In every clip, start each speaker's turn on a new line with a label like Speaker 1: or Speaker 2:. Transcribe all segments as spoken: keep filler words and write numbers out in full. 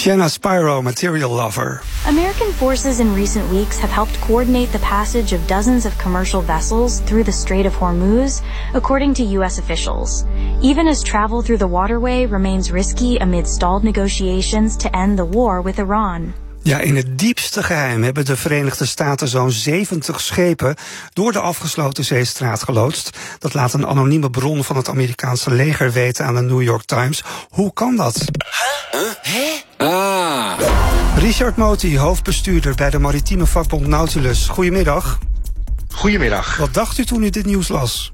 Speaker 1: Shanna Spyro, Material Lover.
Speaker 2: American forces in recent weeks have helped coordinate the passage of dozens of commercial vessels through the Strait of Hormuz, according to U S officials. Even as travel through the waterway remains risky amid stalled negotiations to end the war with Iran.
Speaker 1: Ja, in het diepste geheim hebben de Verenigde Staten zo'n zeventig schepen door de afgesloten zeestraat geloodst. Dat laat een anonieme bron van het Amerikaanse leger weten aan de New York Times. Hoe kan dat?
Speaker 3: Huh? Hè? Ah.
Speaker 1: Richard Moti, hoofdbestuurder bij de maritieme vakbond Nautilus. Goedemiddag.
Speaker 4: Goedemiddag.
Speaker 1: Wat dacht u toen u dit nieuws las?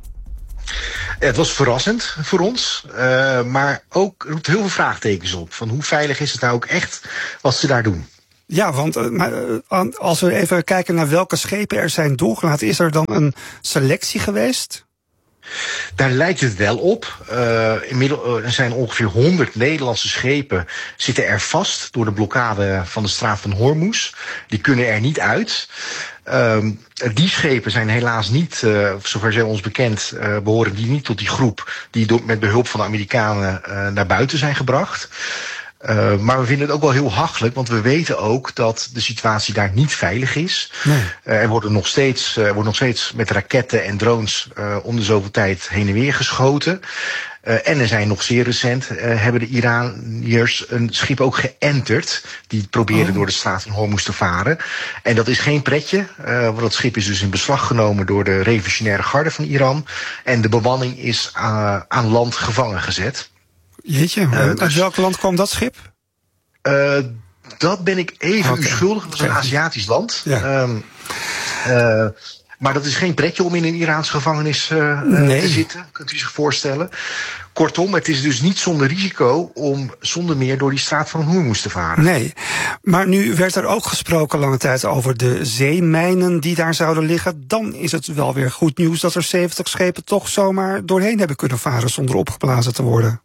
Speaker 4: Het was verrassend voor ons, uh, maar ook roept heel veel vraagtekens op. Van hoe veilig is het nou ook echt wat ze daar doen?
Speaker 1: Ja, want uh, maar, uh, als we even kijken naar welke schepen er zijn doorgelaten, is er dan een selectie geweest?
Speaker 4: Daar lijkt het wel op. Uh, inmiddels uh, er zijn ongeveer honderd Nederlandse schepen zitten er vast door de blokkade van de straat van Hormuz. Die kunnen er niet uit. Um, die schepen zijn helaas niet, uh, zover zij ons bekend, uh, behoren die niet tot die groep die door, met behulp van de Amerikanen uh, naar buiten zijn gebracht. Uh, maar we vinden het ook wel heel hachelijk, want we weten ook dat de situatie daar niet veilig is. Nee. Uh, er worden nog steeds, uh, er wordt nog steeds met raketten en drones uh, om de zoveel tijd heen en weer geschoten. Uh, en er zijn nog zeer recent, uh, hebben de Iraniërs een schip ook geënterd. Die probeerden oh. door de straat van Hormuz te varen. En dat is geen pretje, uh, want dat schip is dus in beslag genomen door de revolutionaire garde van Iran. En de bemanning is uh, aan land gevangen gezet.
Speaker 1: Jeetje, uh, uit dus, welk land kwam dat schip?
Speaker 4: Uh, dat ben ik even okay. u schuldig. Dat is een Aziatisch land. Ja. Um, uh, maar dat is geen pretje om in een Iraanse gevangenis uh, nee. te zitten, kunt u zich voorstellen. Kortom, het is dus niet zonder risico om zonder meer door die straat van Hormuz te varen.
Speaker 1: Nee, maar nu werd er ook gesproken lange tijd over de zeemijnen die daar zouden liggen. Dan is het wel weer goed nieuws dat er zeventig schepen toch zomaar doorheen hebben kunnen varen zonder opgeblazen te worden.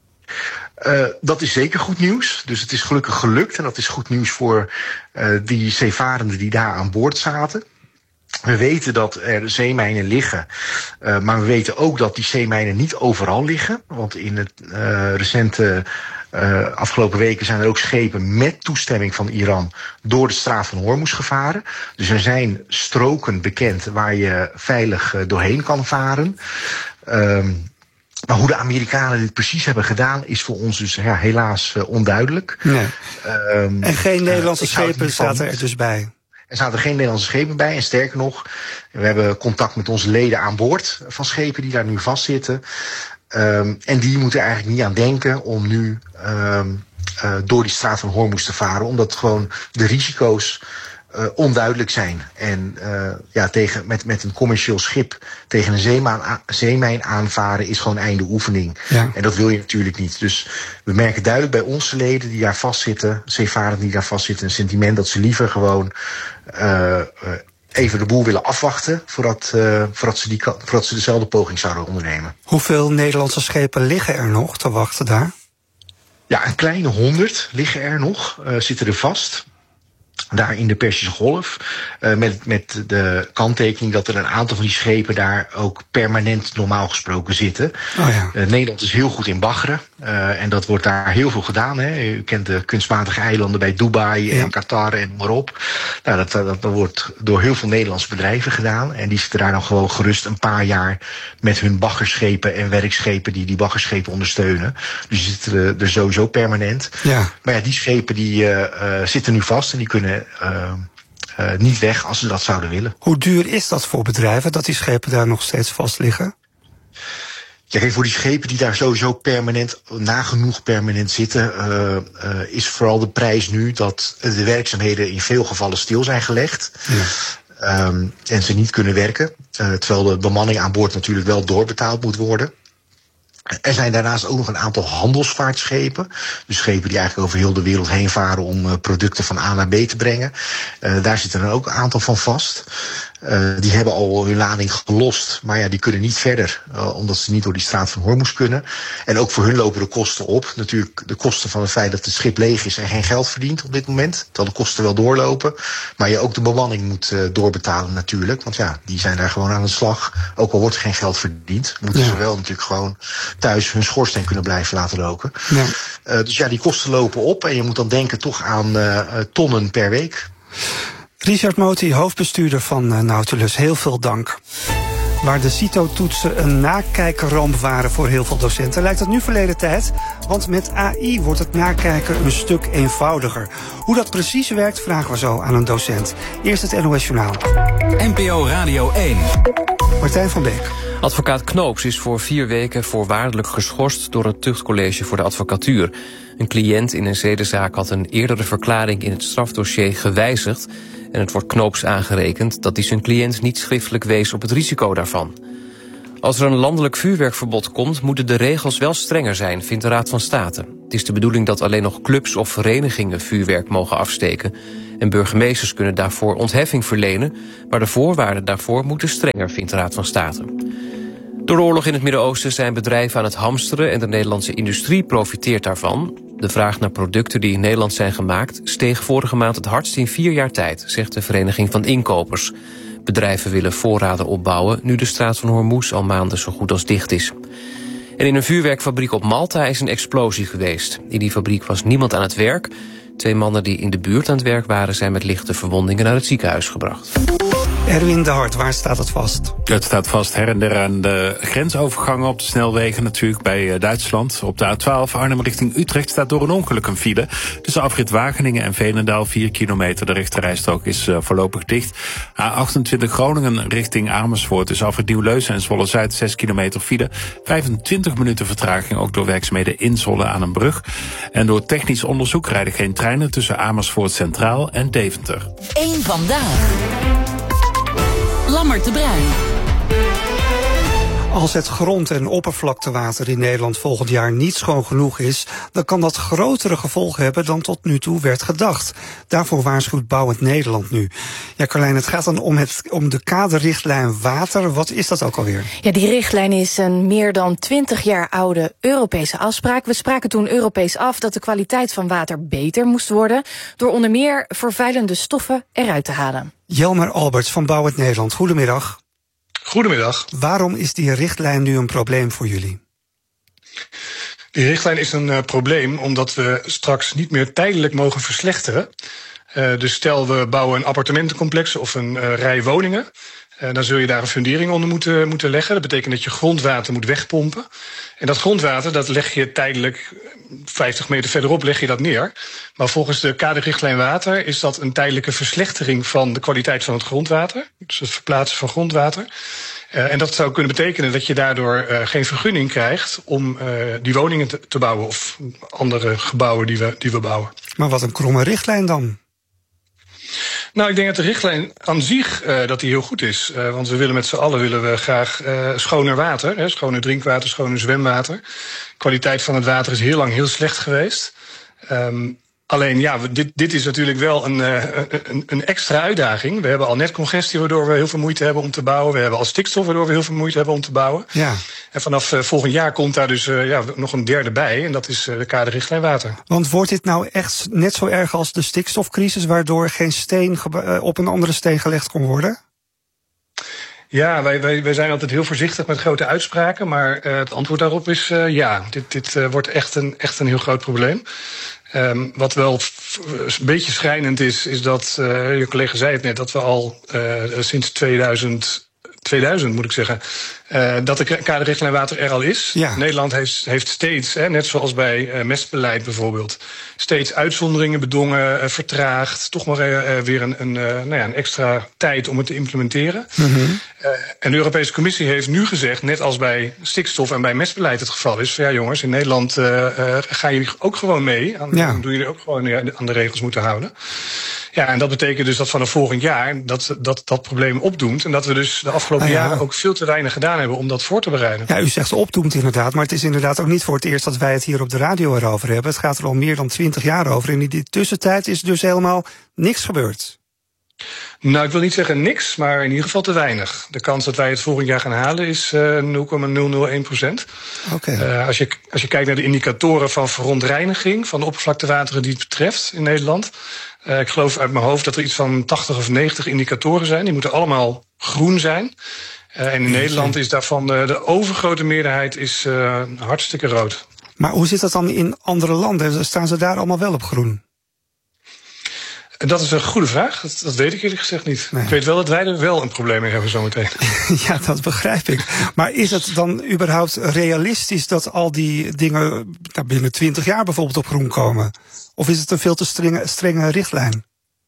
Speaker 4: Uh, dat is zeker goed nieuws. Dus het is gelukkig gelukt. En dat is goed nieuws voor uh, die zeevarenden die daar aan boord zaten. We weten dat er zeemijnen liggen. Uh, maar we weten ook dat die zeemijnen niet overal liggen. Want in het uh, recente uh, afgelopen weken zijn er ook schepen met toestemming van Iran door de straat van Hormuz gevaren. Dus er zijn stroken bekend waar je veilig uh, doorheen kan varen. Um, Maar hoe de Amerikanen dit precies hebben gedaan is voor ons dus ja, helaas uh, onduidelijk.
Speaker 1: Nee. Um, en geen Nederlandse uh, schepen zaten er dus bij?
Speaker 4: Er zaten geen Nederlandse schepen bij. En sterker nog, we hebben contact met onze leden aan boord van schepen die daar nu vastzitten. Um, en die moeten eigenlijk niet aan denken om nu um, uh, door die straat van Hormuz te varen. Omdat gewoon de risico's Uh, onduidelijk zijn. En uh, ja, tegen, met, met een commercieel schip tegen een zeemaan, a, zeemijn aanvaren is gewoon einde oefening. Ja. En dat wil je natuurlijk niet. Dus we merken duidelijk bij onze leden die daar vastzitten, zeevarenden die daar vastzitten, een sentiment dat ze liever gewoon uh, uh, even de boel willen afwachten voordat, uh, voordat, ze die, voordat ze dezelfde poging zouden ondernemen.
Speaker 1: Hoeveel Nederlandse schepen liggen er nog te wachten daar?
Speaker 4: Ja, een kleine honderd liggen er nog, uh, zitten er vast. Daar in de Perzische Golf, uh, met, met de kanttekening dat er een aantal van die schepen daar ook permanent normaal gesproken zitten. Oh ja. uh, Nederland is heel goed in baggeren uh, en dat wordt daar heel veel gedaan. Hè. U kent de kunstmatige eilanden bij Dubai en ja. Qatar en maar op. Nou, dat, dat, dat wordt door heel veel Nederlandse bedrijven gedaan en die zitten daar dan gewoon gerust een paar jaar met hun baggerschepen en werkschepen die die baggerschepen ondersteunen. Dus die zitten er sowieso permanent. Ja. Maar ja, die schepen die uh, uh, zitten nu vast en die kunnen Uh, uh, niet weg als ze dat zouden willen.
Speaker 1: Hoe duur is dat voor bedrijven dat die schepen daar nog steeds vast liggen?
Speaker 4: Ja, kijk, voor die schepen die daar sowieso permanent, nagenoeg permanent zitten, uh, uh, is vooral de prijs nu dat de werkzaamheden in veel gevallen stil zijn gelegd. Ja. Um, en ze niet kunnen werken. Uh, terwijl de bemanning aan boord natuurlijk wel doorbetaald moet worden. Er zijn daarnaast ook nog een aantal handelsvaartschepen. Dus schepen die eigenlijk over heel de wereld heen varen om uh, producten van A naar B te brengen. Uh, daar zitten er ook een aantal van vast. Uh, die hebben al hun lading gelost, maar ja, die kunnen niet verder, uh, omdat ze niet door die straat van Hormuz kunnen. En ook voor hun lopen de kosten op. Natuurlijk de kosten van het feit dat het schip leeg is en geen geld verdient op dit moment. Terwijl de kosten wel doorlopen. Maar je ook de bemanning moet uh, doorbetalen natuurlijk. Want ja, die zijn daar gewoon aan de slag. Ook al wordt er geen geld verdiend, moeten ja. ze wel natuurlijk gewoon thuis hun schoorsteen kunnen blijven laten roken. Ja. Uh, dus ja, die kosten lopen op en je moet dan denken toch aan uh, tonnen per week.
Speaker 1: Richard Moti, hoofdbestuurder van uh, Nautilus, heel veel dank. Waar de CITO-toetsen een nakijkerramp waren voor heel veel docenten, lijkt het nu verleden tijd. Want met A I wordt het nakijken een stuk eenvoudiger. Hoe dat precies werkt, vragen we zo aan een docent. Eerst het N O S-journaal.
Speaker 3: N P O Radio één.
Speaker 1: Martijn van Beek.
Speaker 5: Advocaat Knoops is voor vier weken voorwaardelijk geschorst door het Tuchtcollege voor de Advocatuur. Een cliënt in een zedenzaak had een eerdere verklaring in het strafdossier gewijzigd. En het wordt Knoops aangerekend dat hij zijn cliënt niet schriftelijk wees op het risico daarvan. Als er een landelijk vuurwerkverbod komt, moeten de regels wel strenger zijn, vindt de Raad van State. Het is de bedoeling dat alleen nog clubs of verenigingen vuurwerk mogen afsteken. En burgemeesters kunnen daarvoor ontheffing verlenen, maar de voorwaarden daarvoor moeten strenger, vindt de Raad van State. Door de oorlog in het Midden-Oosten zijn bedrijven aan het hamsteren en de Nederlandse industrie profiteert daarvan. De vraag naar producten die in Nederland zijn gemaakt steeg vorige maand het hardst in vier jaar tijd, zegt de Vereniging van Inkopers. Bedrijven willen voorraden opbouwen nu de straat van Hormuz al maanden zo goed als dicht is. En in een vuurwerkfabriek op Malta is een explosie geweest. In die fabriek was niemand aan het werk. Twee mannen die in de buurt aan het werk waren zijn met lichte verwondingen naar het ziekenhuis gebracht.
Speaker 1: Erwin de Hart, waar staat het vast?
Speaker 6: Het staat vast her en der aan de grensovergangen op de snelwegen natuurlijk bij Duitsland. Op de A twaalf Arnhem richting Utrecht staat door een ongeluk een file. Tussen afrit Wageningen en Veenendaal vier kilometer. De rechterrijstrook is uh, voorlopig dicht. A achtentwintig Groningen richting Amersfoort. Tussen afrit Nieuw-Leusen en Zwolle-Zuid zes kilometer file. vijfentwintig minuten vertraging ook door werkzaamheden in Zwolle aan een brug. En door technisch onderzoek rijden geen treinen tussen Amersfoort Centraal en Deventer.
Speaker 7: Eén vandaag. Lammert de Bruin.
Speaker 1: Als het grond- en oppervlaktewater in Nederland volgend jaar niet schoon genoeg is, dan kan dat grotere gevolgen hebben dan tot nu toe werd gedacht. Daarvoor waarschuwt Bouwend Nederland nu. Ja, Carlijn, het gaat dan om, het, om de kaderrichtlijn water. Wat is dat ook alweer?
Speaker 8: Ja, die richtlijn is een meer dan twintig jaar oude Europese afspraak. We spraken toen Europees af dat de kwaliteit van water beter moest worden door onder meer vervuilende stoffen eruit te halen.
Speaker 1: Jelmer Alberts van Bouwend Nederland, goedemiddag.
Speaker 9: Goedemiddag.
Speaker 1: Waarom is die richtlijn nu een probleem voor jullie?
Speaker 9: Die richtlijn is een uh, probleem omdat we straks niet meer tijdelijk mogen verslechteren. Uh, dus stel we bouwen een appartementencomplex of een uh, rij woningen. Uh, dan zul je daar een fundering onder moeten, moeten leggen. Dat betekent dat je grondwater moet wegpompen. En dat grondwater, dat leg je tijdelijk vijftig meter verderop leg je dat neer. Maar volgens de kaderrichtlijn water is dat een tijdelijke verslechtering van de kwaliteit van het grondwater. Dus het verplaatsen van grondwater. Uh, en dat zou kunnen betekenen dat je daardoor uh, geen vergunning krijgt om uh, die woningen te, te bouwen of andere gebouwen die we, die we bouwen.
Speaker 1: Maar wat een kromme richtlijn dan?
Speaker 9: Nou, ik denk dat de richtlijn aan zich uh, dat die heel goed is. Uh, want we willen met z'n allen willen we graag uh, schoner water. Hè, schoner drinkwater, schoner zwemwater. De kwaliteit van het water is heel lang heel slecht geweest. Um, Alleen, ja, dit, dit is natuurlijk wel een, een, een extra uitdaging. We hebben al net congestie, waardoor we heel veel moeite hebben om te bouwen. We hebben al stikstof, waardoor we heel veel moeite hebben om te bouwen.
Speaker 1: Ja.
Speaker 9: En vanaf uh, volgend jaar komt daar dus uh, ja, nog een derde bij. En dat is uh, de kaderrichtlijn water.
Speaker 1: Want wordt dit nou echt net zo erg als de stikstofcrisis, waardoor geen steen op een andere steen gelegd kon worden?
Speaker 9: Ja, wij, wij, wij zijn altijd heel voorzichtig met grote uitspraken. Maar uh, het antwoord daarop is uh, ja. Dit, dit uh, wordt echt een, echt een heel groot probleem. Um, wat wel f- een beetje schrijnend is, is dat, uh, je collega zei het net, dat we al uh, sinds tweeduizend, tweeduizend moet ik zeggen, uh, dat de kaderrichtlijn water er al is.
Speaker 1: Ja.
Speaker 9: Nederland heeft, heeft steeds, hè, net zoals bij uh, mestbeleid bijvoorbeeld, steeds uitzonderingen bedongen, uh, vertraagd, toch maar uh, weer een, een, uh, nou ja, een extra tijd om het te implementeren.
Speaker 1: Mm-hmm.
Speaker 9: Uh, en de Europese Commissie heeft nu gezegd, net als bij stikstof en bij mestbeleid het geval is, van ja jongens, in Nederland uh, uh, gaan jullie ook gewoon mee. Aan,
Speaker 1: ja.
Speaker 9: Dan doen jullie ook gewoon aan de regels moeten houden. Ja, en dat betekent dus dat vanaf volgend jaar dat dat, dat probleem opdoemt. En dat we dus de afgelopen ah, ja. jaren ook veel te weinig gedaan hebben om dat voor te bereiden.
Speaker 1: Ja, u zegt opdoemt inderdaad, maar het is inderdaad ook niet voor het eerst dat wij het hier op de radio erover hebben. Het gaat er al meer dan twintig jaar over. En in die tussentijd is dus helemaal niks gebeurd.
Speaker 9: Nou, ik wil niet zeggen niks, maar in ieder geval te weinig. De kans dat wij het volgend jaar gaan halen is uh, nul komma nul nul één procent.
Speaker 1: Okay.
Speaker 9: Uh, als je, als je kijkt naar de indicatoren van verontreiniging van de oppervlaktewateren die het betreft in Nederland. Uh, ik geloof uit mijn hoofd dat er iets van tachtig of negentig indicatoren zijn. Die moeten allemaal groen zijn. Uh, en in ja, Nederland is daarvan uh, de overgrote meerderheid is uh, hartstikke rood.
Speaker 1: Maar hoe zit dat dan in andere landen? Staan ze daar allemaal wel op groen?
Speaker 9: Dat is een goede vraag. Dat, dat weet ik eerlijk gezegd niet. Nee. Ik weet wel dat wij er wel een probleem mee hebben zometeen.
Speaker 1: Ja, dat begrijp ik. Maar is het dan überhaupt realistisch dat al die dingen nou, binnen twintig jaar bijvoorbeeld op groen komen? Of is het een veel te strenge, strenge richtlijn?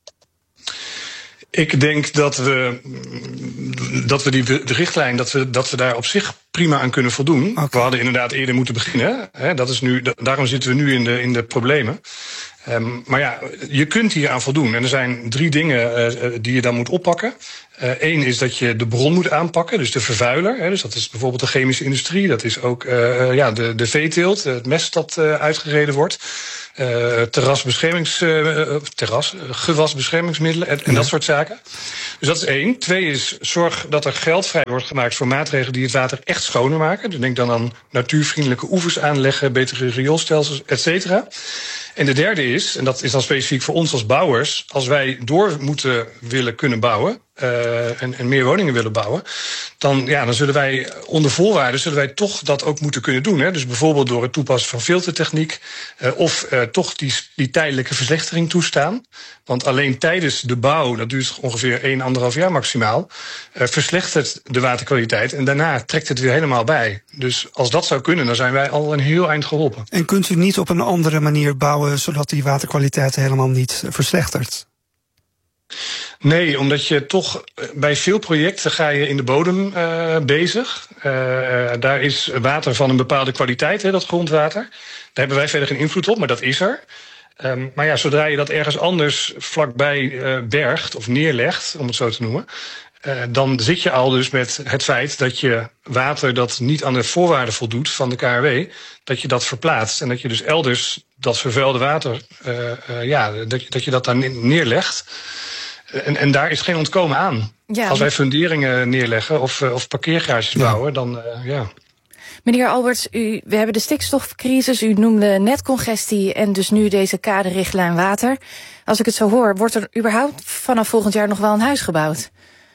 Speaker 9: Ik denk dat we, dat we die de richtlijn, dat we, dat we daar op zich prima aan kunnen voldoen. Okay. We hadden inderdaad eerder moeten beginnen. Hè. Dat is nu, daarom zitten we nu in de, in de problemen. Um, maar ja, je kunt hier aan voldoen. En er zijn drie dingen uh, die je dan moet oppakken. Eén uh, is dat je de bron moet aanpakken, dus de vervuiler. Hè, dus dat is bijvoorbeeld de chemische industrie. Dat is ook uh, ja, de, de veeteelt, het mest dat uh, uitgereden wordt. Uh, terrasbeschermings, uh, terras, gewasbeschermingsmiddelen en, en dat soort zaken. Dus dat is één. Twee is zorg dat er geld vrij wordt gemaakt voor maatregelen die het water echt schoner maken. Dus denk dan aan natuurvriendelijke oevers aanleggen, betere rioolstelsels, et cetera. En de derde is, en dat is dan specifiek voor ons als bouwers, als wij door moeten willen kunnen bouwen uh, en, en meer woningen willen bouwen, dan, ja, dan zullen wij onder voorwaarden zullen wij toch dat ook moeten kunnen doen. Hè? Dus bijvoorbeeld door het toepassen van filtertechniek uh, of uh, toch die, die tijdelijke verslechtering toestaan. Want alleen tijdens de bouw, dat duurt ongeveer één, anderhalf jaar maximaal, uh, verslechtert de waterkwaliteit en daarna trekt het weer helemaal bij. Dus als dat zou kunnen, dan zijn wij al een heel eind geholpen.
Speaker 1: En kunt u niet op een andere manier bouwen zodat die waterkwaliteit helemaal niet verslechtert?
Speaker 9: Nee, omdat je toch bij veel projecten ga je in de bodem uh, bezig. Uh, daar is water van een bepaalde kwaliteit, hè, dat grondwater. Daar hebben wij verder geen invloed op, maar dat is er. Um, maar ja, zodra je dat ergens anders vlakbij uh, bergt of neerlegt, om het zo te noemen, Uh, dan zit je al dus met het feit dat je water dat niet aan de voorwaarden voldoet van de K R W, dat je dat verplaatst. En dat je dus elders dat vervuilde water, uh, uh, ja, dat je, dat je dat daar neerlegt. En, en daar is geen ontkomen aan. Ja, als wij funderingen neerleggen of, uh, of parkeergarages ja. bouwen, dan uh, ja.
Speaker 8: Meneer Alberts, u, we hebben de stikstofcrisis, u noemde net congestie en dus nu deze kaderrichtlijn water. Als ik het zo hoor, wordt er überhaupt vanaf volgend jaar nog wel een huis gebouwd?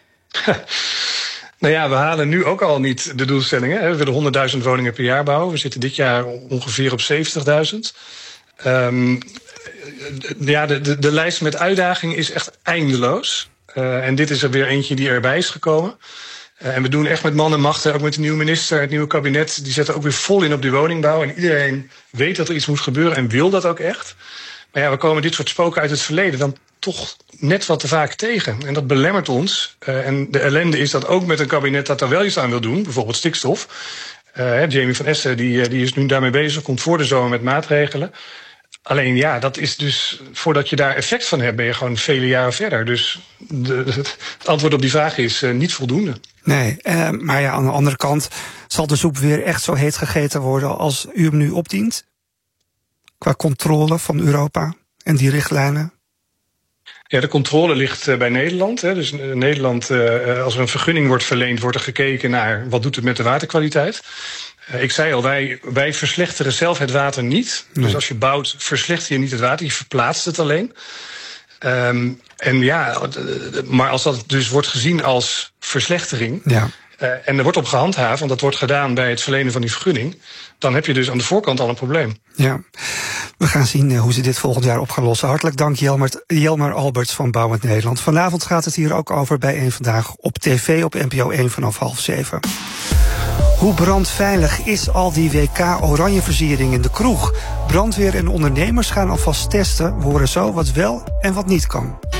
Speaker 9: Nou ja, we halen nu ook al niet de doelstellingen. We willen honderdduizend woningen per jaar bouwen. We zitten dit jaar ongeveer op zeventigduizend. Um, ja, de, de, de lijst met uitdagingen is echt eindeloos. Uh, en dit is er weer eentje die erbij is gekomen. Uh, en we doen echt met man en macht, ook met de nieuwe minister, het nieuwe kabinet. Die zetten ook weer vol in op die woningbouw. En iedereen weet dat er iets moet gebeuren en wil dat ook echt. Maar ja, we komen dit soort spoken uit het verleden dan toch net wat te vaak tegen. En dat belemmert ons. Uh, en de ellende is dat ook met een kabinet dat daar wel iets aan wil doen, bijvoorbeeld stikstof. Uh, Jamie van Essen die, die is nu daarmee bezig, komt voor de zomer met maatregelen. Alleen ja, dat is dus, voordat je daar effect van hebt, ben je gewoon vele jaren verder. Dus de, de, het antwoord op die vraag is uh, niet voldoende.
Speaker 1: Nee, uh, maar ja, aan de andere kant zal de soep weer echt zo heet gegeten worden als u hem nu opdient? Qua controle van Europa en die richtlijnen?
Speaker 9: Ja, de controle ligt uh, bij Nederland. Hè. Dus uh, Nederland, uh, als er een vergunning wordt verleend, wordt er gekeken naar wat doet het met de waterkwaliteit. Uh, ik zei al, wij, wij verslechteren zelf het water niet. Nee. Dus als je bouwt, verslechter je niet het water, je verplaatst het alleen. Um, en ja, maar als dat dus wordt gezien als verslechtering, ja. uh, en er wordt op gehandhaafd, want dat wordt gedaan bij het verlenen van die vergunning, dan heb je dus aan de voorkant al een probleem.
Speaker 1: Ja, we gaan zien uh, hoe ze dit volgend jaar op gaan lossen. Hartelijk dank Jelmer, Jelmer Alberts van Bouwend Nederland. Vanavond gaat het hier ook over bij één Vandaag op tv op N P O één vanaf half zeven. Hoe brandveilig is al die W K oranje versiering in de kroeg? Brandweer en ondernemers gaan alvast testen. We horen zo wat wel en wat niet kan.